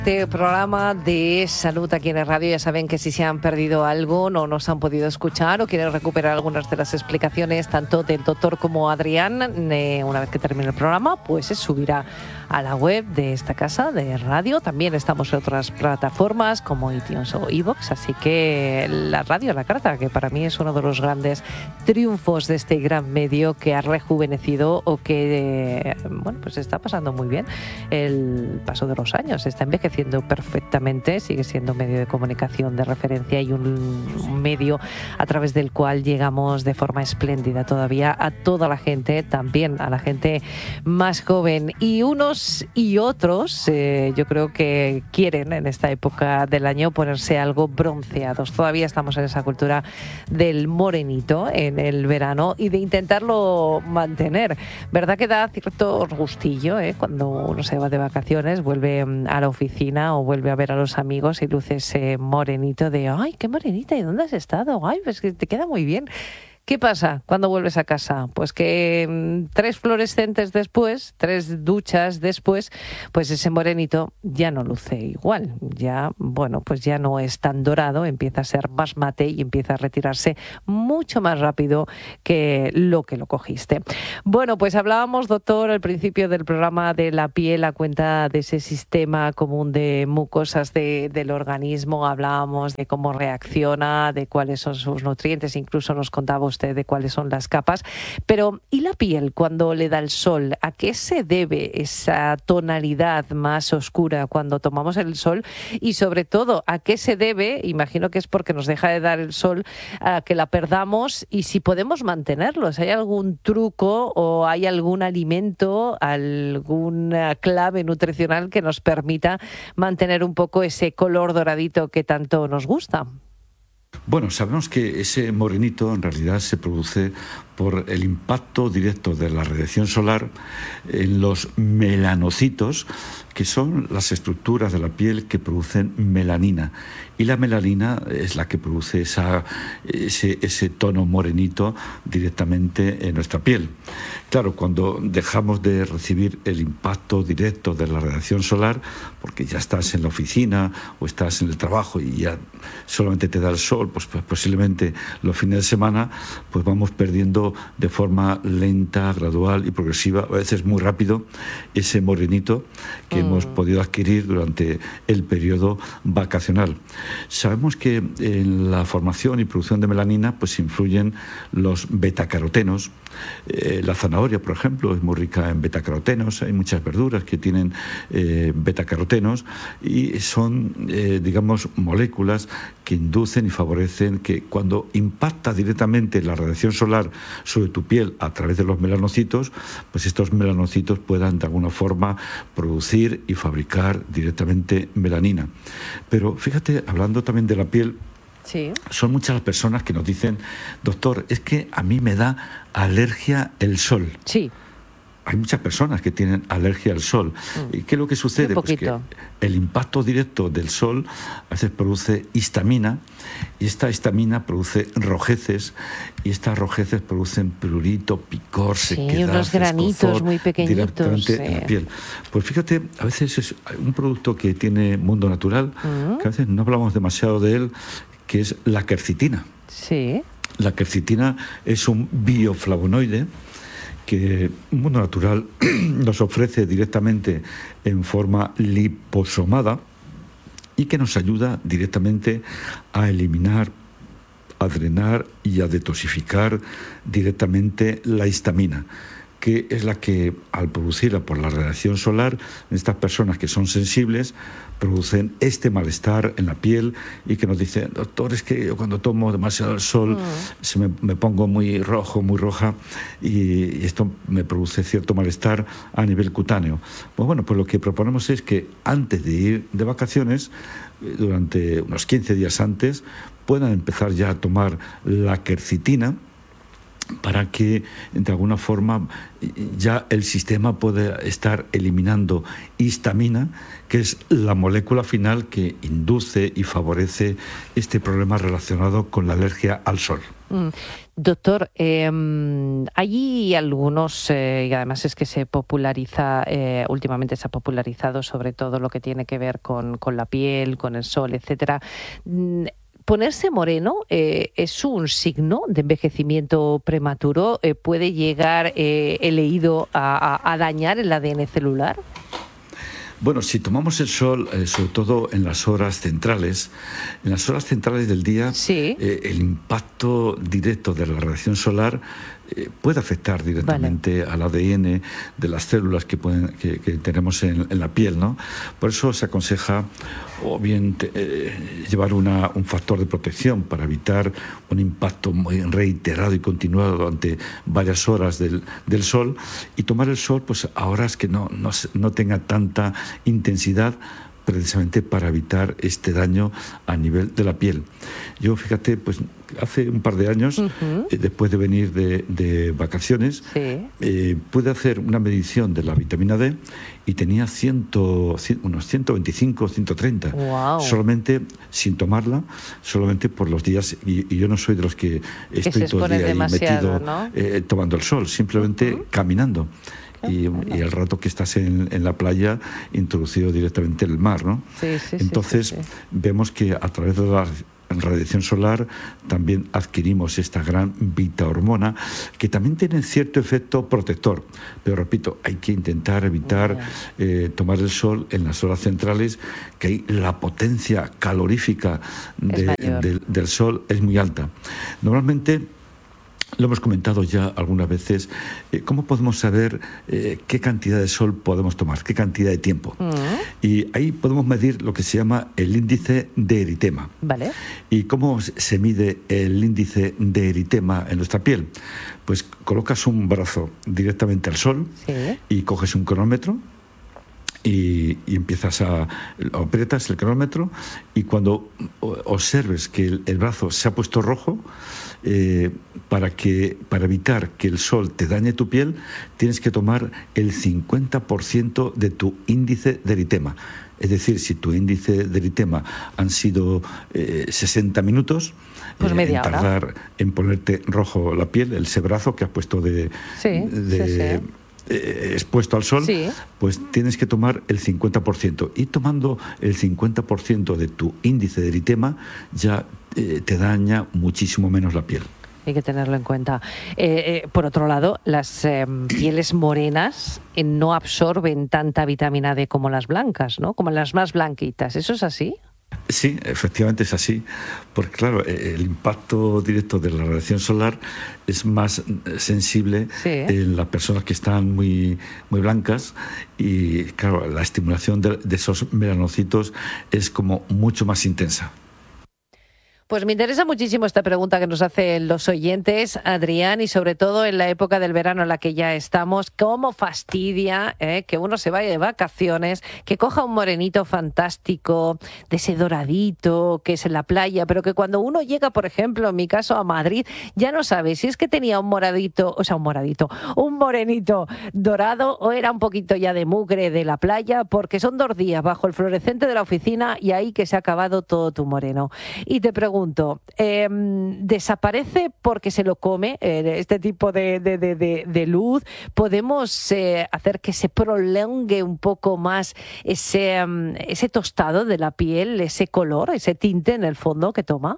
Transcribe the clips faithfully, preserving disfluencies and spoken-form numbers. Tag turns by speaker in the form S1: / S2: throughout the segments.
S1: Este programa de salud aquí en el radio, ya saben que si se han perdido algo, no nos han podido escuchar o quieren recuperar algunas de las explicaciones tanto del doctor como Adrián, eh, una vez que termine el programa, pues se subirá a la web de esta casa de radio. También estamos en otras plataformas como iTunes o iVoox, así que la radio a la carta, que para mí es uno de los grandes triunfos de este gran medio que ha rejuvenecido o que, eh, bueno, pues está pasando muy bien el paso de los años, está envejeciendo perfectamente, sigue siendo un medio de comunicación de referencia y un, un medio a través del cual llegamos de forma espléndida todavía a toda la gente, también a la gente más joven. Y unos y otros, eh, yo creo que quieren en esta época del año ponerse algo bronceados. Todavía estamos en esa cultura del morenito en el verano y de intentarlo mantener. ¿Verdad que da cierto gustillo, eh, cuando uno se va de vacaciones, vuelve a la oficina o vuelve a ver a los amigos y luce ese morenito de ¡ay, qué morenita! ¿Y dónde has estado? ¡Ay, pues que te queda muy bien! ¿Qué pasa cuando vuelves a casa? Pues que mmm, tres fluorescentes después, tres duchas después, pues ese morenito ya no luce igual. Ya, bueno, pues ya no es tan dorado, empieza a ser más mate y empieza a retirarse mucho más rápido que lo que lo cogiste. Bueno, pues hablábamos, doctor, al principio del programa de la piel a cuenta de ese sistema común de mucosas de, del organismo. Hablábamos de cómo reacciona, de cuáles son sus nutrientes, incluso nos contaba usted de cuáles son las capas, pero ¿y la piel cuando le da el sol? ¿A qué se debe esa tonalidad más oscura cuando tomamos el sol? Y sobre todo, ¿a qué se debe? Imagino que es porque nos deja de dar el sol, a que la perdamos y si podemos mantenerlos. ¿Hay algún truco o hay algún alimento, alguna clave nutricional que nos permita mantener un poco ese color doradito que tanto nos gusta?
S2: Bueno, sabemos que ese morenito en realidad se produce por el impacto directo de la radiación solar en los melanocitos, que son las estructuras de la piel que producen melanina. Y la melanina es la que produce esa, ese, ese tono morenito directamente en nuestra piel. Claro, cuando dejamos de recibir el impacto directo de la radiación solar, porque ya estás en la oficina o estás en el trabajo y ya solamente te da el sol, pues, pues posiblemente los fines de semana, pues vamos perdiendo de forma lenta, gradual y progresiva, a veces muy rápido, ese morenito que mm. hemos podido adquirir durante el periodo vacacional. Sabemos que en la formación y producción de melanina pues influyen los betacarotenos. Eh, la zanahoria, por ejemplo, es muy rica en betacarotenos. Hay muchas verduras que tienen eh, betacarotenos y son, eh, digamos, moléculas que inducen y favorecen que cuando impacta directamente la radiación solar sobre tu piel a través de los melanocitos, pues estos melanocitos puedan de alguna forma producir y fabricar directamente melanina. Pero fíjate, hablando también de la piel, sí. Son muchas las personas que nos dicen, doctor, es que a mí me da alergia el sol.
S1: Sí.
S2: Hay muchas personas que tienen alergia al sol. Mm. ¿Y qué es lo que sucede? Pues que el impacto directo del sol a veces produce histamina y esta histamina produce rojeces y estas rojeces producen prurito, picor,
S1: sí,
S2: sequedad,
S1: unos granitos
S2: escozor,
S1: muy pequeñitos
S2: directamente
S1: sí.
S2: en la piel. Pues fíjate, a veces es un producto que tiene Mundo Natural, mm. que a veces no hablamos demasiado de él, que es la quercitina.
S1: Sí.
S2: La quercitina es un bioflavonoide que Mundo Natural nos ofrece directamente en forma liposomada y que nos ayuda directamente a eliminar, a drenar y a detoxificar directamente la histamina, que es la que, al producirla por la radiación solar, en estas personas que son sensibles, producen este malestar en la piel y que nos dicen, doctor, es que yo cuando tomo demasiado el sol mm. se me, me pongo muy rojo, muy roja y, y esto me produce cierto malestar a nivel cutáneo. Pues bueno, pues lo que proponemos es que antes de ir de vacaciones, durante unos quince días antes, puedan empezar ya a tomar la quercitina, para que de alguna forma ya el sistema pueda estar eliminando histamina, que es la molécula final que induce y favorece este problema relacionado con la alergia al sol.
S1: Mm. Doctor, eh, hay algunos, eh, y además es que se populariza, eh, últimamente se ha popularizado sobre todo lo que tiene que ver con, con la piel, con el sol, etcétera. ¿Ponerse moreno eh, es un signo de envejecimiento prematuro? Eh, ¿Puede llegar, eh, he leído, a, a, a dañar el A D N celular?
S2: Bueno, si tomamos el sol, eh, sobre todo en las horas centrales, en las horas centrales del día,
S1: sí.
S2: eh, el impacto directo de la radiación solar eh, puede afectar directamente vale. al A D N de las células que, pueden, que, que tenemos en, en la piel, ¿no? Por eso se aconseja o bien te, eh, llevar una, un factor de protección para evitar un impacto muy reiterado y continuado durante varias horas del, del sol, y tomar el sol pues a horas que no, no, no tenga tanta intensidad, precisamente para evitar este daño a nivel de la piel. Yo, fíjate, pues hace un par de años, uh-huh. eh, después de venir de, de vacaciones,
S1: sí.
S2: eh, pude hacer una medición de la vitamina D y tenía cien, unos ciento veinticinco, ciento treinta,
S1: wow.
S2: solamente sin tomarla, solamente por los días, y, y yo no soy de los que estoy
S1: que
S2: todo el día ahí metido,
S1: ¿no?
S2: eh, tomando el sol, simplemente uh-huh. caminando. Y, y el rato que estás en, en la playa, introducido directamente en el mar, ¿no?
S1: Sí, sí,
S2: Entonces,
S1: sí, sí, sí.
S2: vemos que a través de la radiación solar también adquirimos esta gran vitahormona, que también tiene cierto efecto protector. Pero repito, hay que intentar evitar eh, tomar el sol en las horas centrales, que ahí la potencia calorífica de, de, del sol es muy alta. Normalmente, lo hemos comentado ya algunas veces, eh, ¿cómo podemos saber eh, qué cantidad de sol podemos tomar, qué cantidad de tiempo?
S1: Uh-huh.
S2: Y ahí podemos medir lo que se llama el índice de eritema.
S1: Vale.
S2: ¿Y cómo se mide el índice de eritema en nuestra piel? Pues colocas un brazo directamente al sol,
S1: sí.
S2: y coges un cronómetro, Y, y empiezas a aprietas el cronómetro, y cuando observes que el, el brazo se ha puesto rojo, eh, para que para evitar que el sol te dañe tu piel, tienes que tomar el cincuenta por ciento de tu índice de eritema. Es decir, si tu índice de eritema han sido eh, sesenta minutos,
S1: pues
S2: eh, en
S1: hora.
S2: tardar en ponerte rojo la piel, ese brazo que has puesto de,
S1: sí,
S2: de
S1: sí, sí.
S2: Eh, expuesto al sol,
S1: sí.
S2: pues tienes que tomar el cincuenta por ciento. Y tomando el cincuenta por ciento de tu índice de eritema, ya eh, te daña muchísimo menos la piel.
S1: Hay que tenerlo en cuenta. Eh, eh, por otro lado, las eh, pieles morenas eh, no absorben tanta vitamina D como las blancas, ¿no? Como las más blanquitas. ¿Eso es así?
S2: Sí, efectivamente es así, porque claro, el impacto directo de la radiación solar es más sensible
S1: sí.
S2: en las personas que están muy, muy blancas, y claro, la estimulación de, de esos melanocitos es como mucho más intensa.
S1: Pues me interesa muchísimo esta pregunta que nos hacen los oyentes, Adrián, y sobre todo en la época del verano en la que ya estamos. ¿Cómo fastidia eh, que uno se vaya de vacaciones, que coja un morenito fantástico, de ese doradito que es en la playa, pero que cuando uno llega, por ejemplo, en mi caso, a Madrid, ya no sabe si es que tenía un moradito, o sea, un moradito, un morenito dorado, o era un poquito ya de mugre de la playa, porque son dos días bajo el fluorescente de la oficina y ahí que se ha acabado todo tu moreno. Y te pregunto, Eh, ¿desaparece porque se lo come eh, este tipo de, de, de, de luz? ¿Podemos eh, hacer que se prolongue un poco más ese, um, ese tostado de la piel, ese color, ese tinte en el fondo que toma?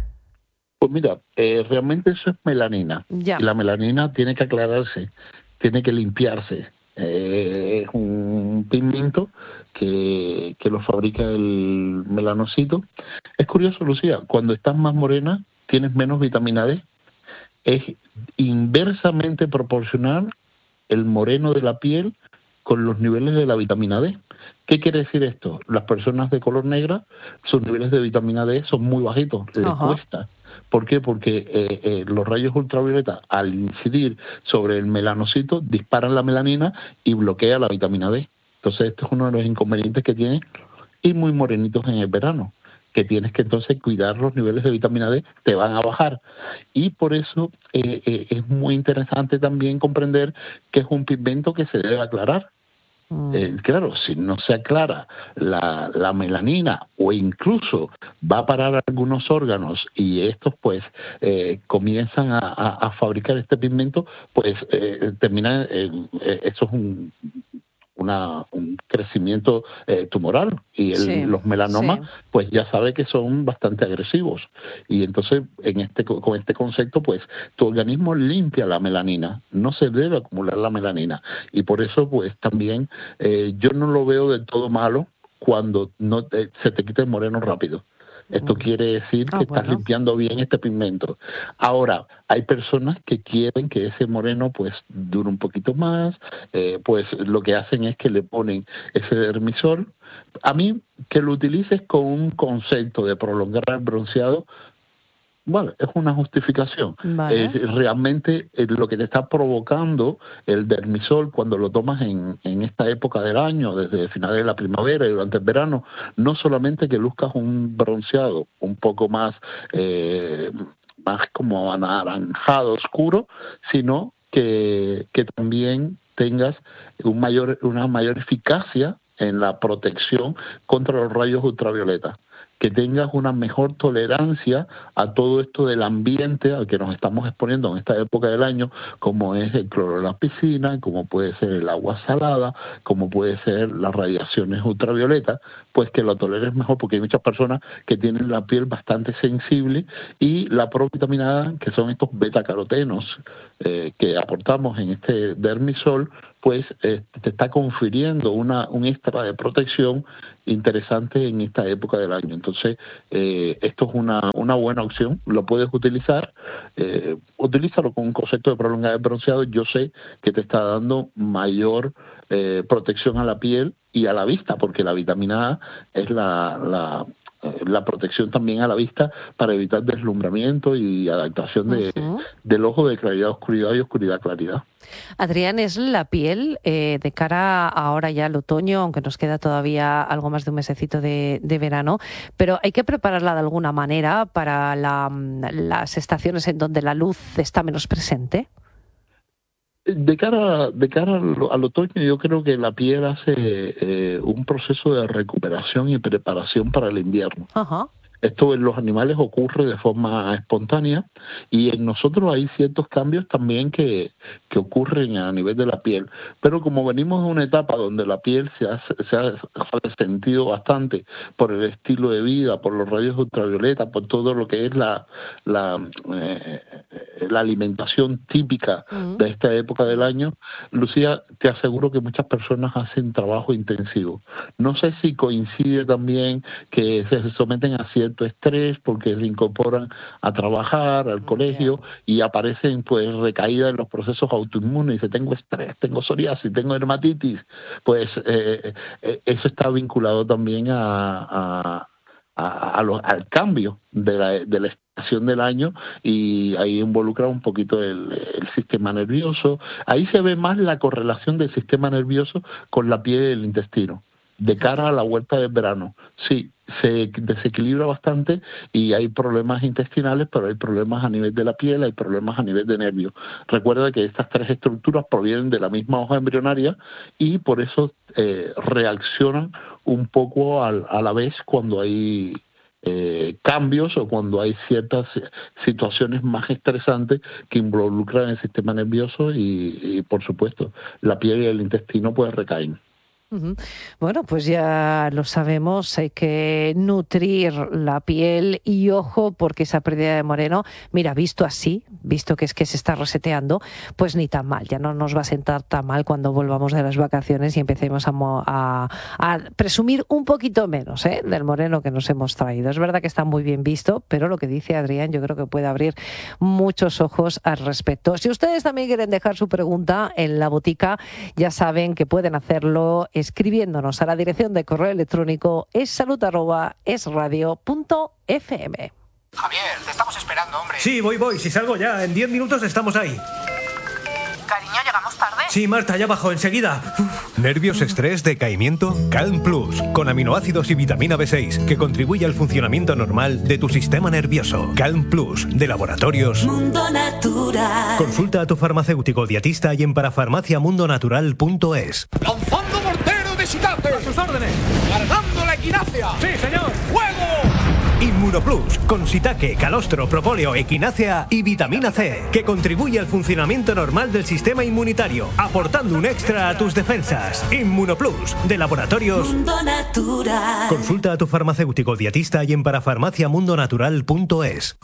S3: Pues mira, eh, realmente eso es melanina.
S1: Ya.
S3: Y la melanina tiene que aclararse, tiene que limpiarse. Eh, es un pigmento que, que lo fabrica el melanocito. Es curioso, Lucía, cuando estás más morena tienes menos vitamina D. Es inversamente proporcional el moreno de la piel con los niveles de la vitamina D. ¿Qué quiere decir esto? Las personas de color negra, sus niveles de vitamina D son muy bajitos, les cuesta. ¿Por qué? Porque eh, eh, los rayos ultravioleta, al incidir sobre el melanocito, disparan la melanina y bloquea la vitamina D. Entonces, esto es uno de los inconvenientes que tiene ir muy morenitos en el verano, que tienes que entonces cuidar los niveles de vitamina D, te van a bajar. Y por eso eh, eh, es muy interesante también comprender que es un pigmento que se debe aclarar. Eh, claro, si no se aclara la, la melanina o incluso va a parar algunos órganos y estos pues eh, comienzan a, a, a fabricar este pigmento, pues eh, termina, eh, eh, eso es un... Una, un crecimiento eh, tumoral y el,
S1: sí,
S3: los melanomas
S1: sí.
S3: pues ya sabe que son bastante agresivos y entonces en este con este concepto pues tu organismo limpia la melanina, no se debe acumular la melanina y por eso pues también eh, yo no lo veo del todo malo cuando no te, se te quita el moreno rápido. Esto quiere decir que
S1: ah,
S3: estás
S1: bueno.
S3: limpiando bien este pigmento. Ahora, hay personas que quieren que ese moreno pues dure un poquito más, eh, pues lo que hacen es que le ponen ese dermisol. A mí, que lo utilices con un concepto de prolongar el bronceado, bueno, es una justificación.
S1: Vale.
S3: Eh, realmente eh, lo que te está provocando el dermisol cuando lo tomas en, en esta época del año, desde finales de la primavera y durante el verano, no solamente que luzcas un bronceado un poco más, eh, más como anaranjado, oscuro, sino que, que también tengas un mayor, una mayor eficacia en la protección contra los rayos ultravioletas, que tengas una mejor tolerancia a todo esto del ambiente al que nos estamos exponiendo en esta época del año, como es el cloro de la piscina, como puede ser el agua salada, como puede ser las radiaciones ultravioletas, pues que lo toleres mejor, porque hay muchas personas que tienen la piel bastante sensible y la provitamina A, que son estos betacarotenos eh, que aportamos en este dermisol, pues eh, te está confiriendo una, un extra de protección interesante en esta época del año. Entonces, eh, esto es una, una buena opción, lo puedes utilizar, eh, utilízalo con un concepto de prolongar el bronceado. Yo sé que te está dando mayor eh, protección a la piel y a la vista, porque la vitamina A es la... la la protección también a la vista para evitar deslumbramiento y adaptación de, uh-huh. del ojo de claridad a oscuridad y oscuridad a claridad.
S1: Adrián, es la piel eh, de cara ahora ya al otoño, aunque nos queda todavía algo más de un mesecito de, de verano, pero hay que prepararla de alguna manera para la, las estaciones en donde la luz está menos presente.
S3: De cara, de cara al, al otoño, yo creo que la piel hace eh, un proceso de recuperación y preparación para el invierno.
S1: Ajá.
S3: Esto en los animales ocurre de forma espontánea y en nosotros hay ciertos cambios también que, que ocurren a nivel de la piel. Pero como venimos de una etapa donde la piel se ha, se ha resentido bastante por el estilo de vida, por los rayos ultravioleta, por todo lo que es la, la, eh, la alimentación típica uh-huh. de esta época del año, Lucía, te aseguro que muchas personas hacen trabajo intensivo. No sé si coincide también que se someten a ciertos estrés porque se incorporan a trabajar, al colegio y aparecen pues recaídas en los procesos autoinmunes. Dice, tengo estrés, tengo psoriasis, tengo dermatitis. Pues eh, eh, eso está vinculado también a, a, a, a lo, al cambio de la, de la estación del año y ahí involucra un poquito el, el sistema nervioso. Ahí se ve más la correlación del sistema nervioso con la piel y el intestino. De cara a la vuelta del verano, sí, se desequilibra bastante y hay problemas intestinales, pero hay problemas a nivel de la piel, hay problemas a nivel de nervios. Recuerda que estas tres estructuras provienen de la misma hoja embrionaria y por eso eh, reaccionan un poco al, a la vez cuando hay eh, cambios o cuando hay ciertas situaciones más estresantes que involucran el sistema nervioso y, y por supuesto, la piel y el intestino pues recaen.
S1: Uh-huh. Bueno, pues ya lo sabemos, hay que nutrir la piel y ojo, porque esa pérdida de moreno, mira, visto así, visto que es que se está reseteando, pues ni tan mal, ya no nos va a sentar tan mal cuando volvamos de las vacaciones y empecemos a, a, a presumir un poquito menos ¿eh? del moreno que nos hemos traído. Es verdad que está muy bien visto, pero lo que dice Adrián yo creo que puede abrir muchos ojos al respecto. Si ustedes también quieren dejar su pregunta en la botica, ya saben que pueden hacerlo escribiéndonos a la dirección de correo electrónico essalud arroba esradio punto f m.
S4: Javier, te estamos esperando, hombre.
S5: Sí, voy, voy. Si salgo ya, en diez minutos estamos ahí.
S4: Cariño, ¿llegamos tarde? Sí, Marta, ya bajo, enseguida.
S5: ¿Nervios, estrés, decaimiento? Calm Plus, con aminoácidos y vitamina B seis, que contribuye al funcionamiento normal de tu sistema nervioso. Calm Plus, de Laboratorios
S6: Mundo Natural.
S5: Consulta a tu farmacéutico dietista y en parafarmacia mundo natural punto es.
S7: ¡Lanzando mortero de Shitate!
S4: ¡A sus órdenes!
S7: ¡Cargando la equinacia!
S4: ¡Sí, señor!
S7: ¡Fuego!
S5: Inmunoplus, con Shiitake, calostro, propóleo, equinácea y vitamina C, que contribuye al funcionamiento normal del sistema inmunitario, aportando un extra a tus defensas. Inmunoplus, de Laboratorios
S6: Mundo Natural.
S5: Consulta a tu farmacéutico dietista y en parafarmacia mundo natural punto es.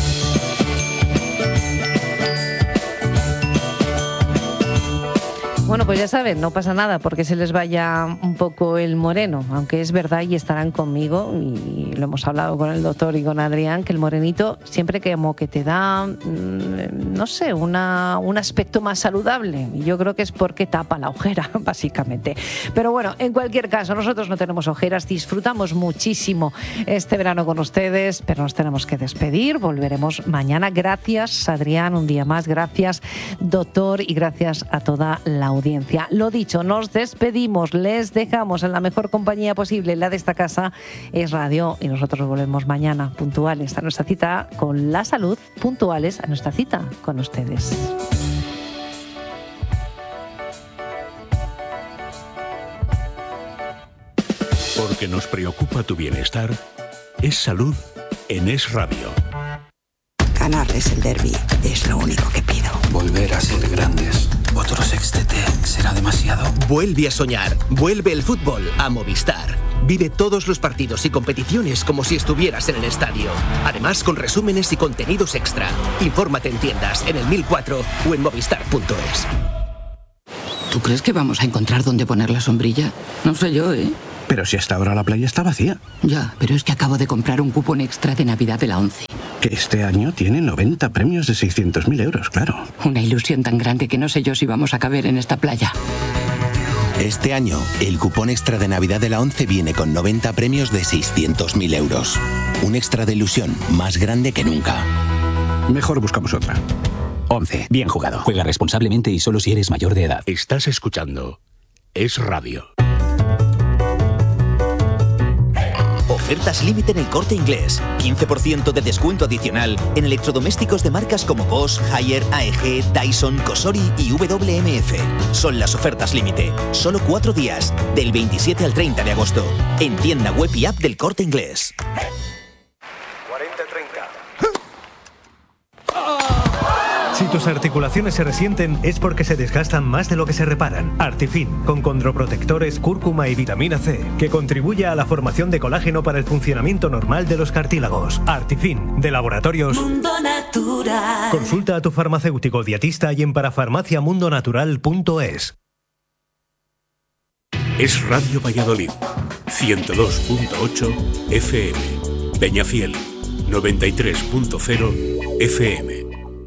S1: Bueno, pues ya saben, no pasa nada porque se les vaya un poco el moreno, aunque es verdad y estarán conmigo, y lo hemos hablado con el doctor y con Adrián, que el morenito siempre como que te da, no sé, una, un aspecto más saludable, y yo creo que es porque tapa la ojera, básicamente. Pero bueno, en cualquier caso, nosotros no tenemos ojeras, disfrutamos muchísimo este verano con ustedes, pero nos tenemos que despedir, volveremos mañana. Gracias, Adrián, un día más, gracias, doctor, y gracias a toda la audiencia. Lo dicho, nos despedimos, les dejamos en la mejor compañía posible, la de esta casa es Radio, y nosotros volvemos mañana puntuales a nuestra cita con la salud, puntuales a nuestra cita con ustedes.
S8: Porque nos preocupa tu bienestar, es salud en Es Radio.
S9: Ganarles el derbi es lo único que pido.
S10: Volver a ser grandes. Otro sextete será demasiado.
S11: Vuelve a soñar. Vuelve el fútbol a Movistar. Vive todos los partidos y competiciones como si estuvieras en el estadio. Además, con resúmenes y contenidos extra. Infórmate en tiendas, en el mil cuatro o en movistar punto es.
S9: ¿Tú crees que vamos a encontrar dónde poner la sombrilla? No sé yo, ¿eh?
S10: Pero si hasta ahora la playa está vacía.
S9: Ya, pero es que acabo de comprar un cupón extra de Navidad de la ONCE.
S10: Que este año tiene noventa premios de seiscientos mil euros, claro.
S9: Una ilusión tan grande que no sé yo si vamos a caber en esta playa.
S12: Este año, el cupón extra de Navidad de la ONCE viene con noventa premios de seiscientos mil euros. Un extra de ilusión más grande que nunca.
S10: Mejor buscamos otra.
S13: ONCE. Bien jugado. Juega responsablemente y solo si eres mayor de edad.
S8: Estás escuchando Es Radio.
S14: Ofertas límite en El Corte Inglés. quince por ciento de descuento adicional en electrodomésticos de marcas como Bosch, Haier, A E G, Dyson, Cosori y W M F. Son las ofertas límite. Solo cuatro días, del veintisiete al treinta de agosto. En tienda web y app del Corte Inglés.
S5: cuarenta treinta. Si tus articulaciones se resienten es porque se desgastan más de lo que se reparan. Artifin, con condroprotectores, cúrcuma y vitamina C, que contribuye a la formación de colágeno para el funcionamiento normal de los cartílagos. Artifin, de Laboratorios
S6: Mundo Natural.
S5: Consulta a tu farmacéutico dietista y en parafarmacia mundo natural punto es.
S8: Es Radio Valladolid, ciento dos punto ocho F M. Peñafiel, noventa y tres punto cero F M.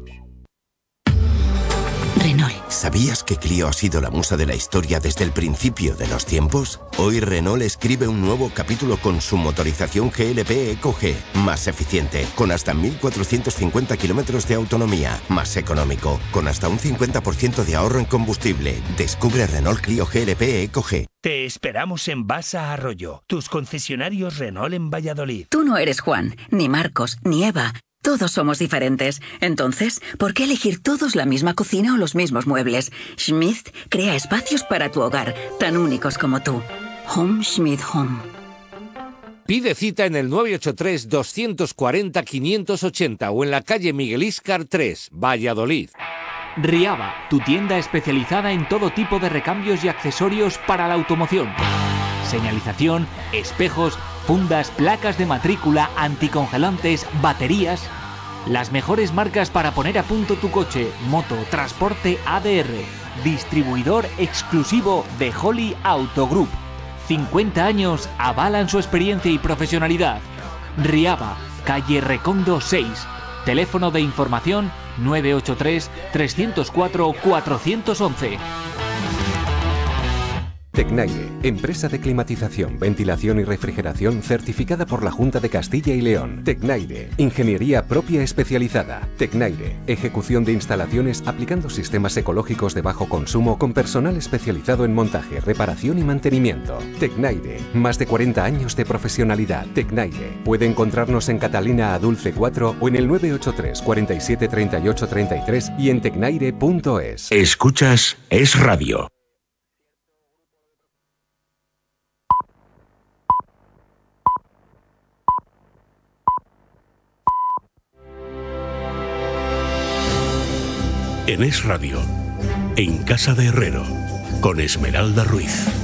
S15: Renault. ¿Sabías que Clio ha sido la musa de la historia desde el principio de los tiempos? Hoy Renault escribe un nuevo capítulo con su motorización G L P Eco G, más eficiente, con hasta mil cuatrocientos cincuenta kilómetros de autonomía, más económico, con hasta un cincuenta por ciento de ahorro en combustible. Descubre Renault Clio G L P Eco G.
S16: Te esperamos en Basa Arroyo, tus concesionarios Renault en Valladolid.
S17: Tú no eres Juan, ni Marcos, ni Eva. Todos somos diferentes. Entonces, ¿por qué elegir todos la misma cocina o los mismos muebles? Schmidt crea espacios para tu hogar, tan únicos como tú. Home Schmidt Home.
S18: Pide cita en el nueve ocho tres, dos cuatro cero, cinco ocho cero o en la calle Miguel Íscar tres, Valladolid.
S19: Riaba, tu tienda especializada en todo tipo de recambios y accesorios para la automoción. Señalización, espejos, fundas, placas de matrícula, anticongelantes, baterías. Las mejores marcas para poner a punto tu coche, moto, transporte A D R. Distribuidor exclusivo de Holly Auto Group. cincuenta años avalan su experiencia y profesionalidad. Riaba, calle Recondo seis. Teléfono de información nueve ocho tres, tres cero cuatro, cuatro uno uno.
S20: Tecnaire, empresa de climatización, ventilación y refrigeración certificada por la Junta de Castilla y León. Tecnaire, ingeniería propia especializada. Tecnaire, ejecución de instalaciones aplicando sistemas ecológicos de bajo consumo con personal especializado en montaje, reparación y mantenimiento. Tecnaire, más de cuarenta años de profesionalidad. Tecnaire, puede encontrarnos en Catalina a Dulce cuatro o en el nueve ocho tres, cuarenta y siete, treinta y ocho, treinta y tres y en tecnaire punto es.
S8: Escuchas Es Radio. En Es Radio, en Casa de Herrero, con Esmeralda Ruiz.